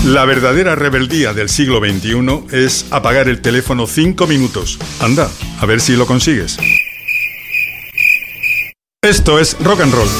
La verdadera rebeldía del siglo XXI es apagar el teléfono 5 minutos. Anda, a ver si lo consigues. Esto es Rock and Roll,